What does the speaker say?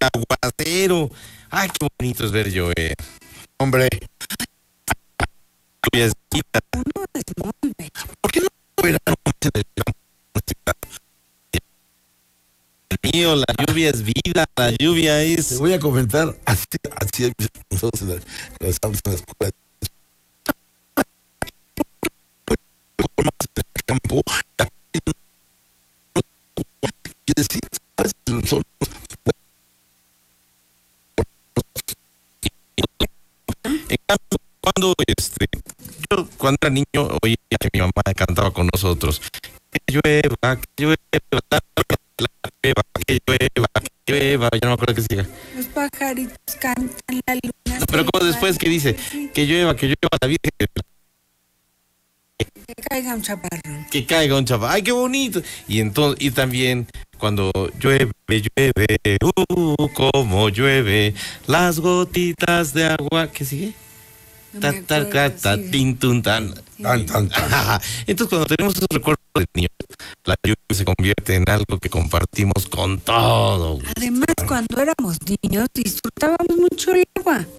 aguacero. Ay, qué bonito es ver llover. Hombre, Lluviecita. Uno es muy bello. ¿Por qué no verano en el campo? Mío, la lluvia es vida, la lluvia te es... voy a comentar, así nosotros estamos en la escuela de campo, y decir, son En cambio, cuando era niño, oía que mi mamá cantaba con nosotros. Que llueva, que llueva, que llueva. Yo no me acuerdo que siga. Los pajaritos cantan, la luna. No, pero como después que dice, que llueva, la Virgen, Que caiga un chaparrón. que caiga un chaval. ¡Ay, qué bonito! Y entonces, y también cuando llueve, como llueve, las gotitas de agua, ¿qué sigue? No Ta, me ta, acuerdo, ta, sí. tin, tun, tan. tan. Entonces, cuando tenemos esos recuerdos de niños, la lluvia se convierte en algo que compartimos con todo. Además, cuando éramos niños, disfrutábamos mucho el agua.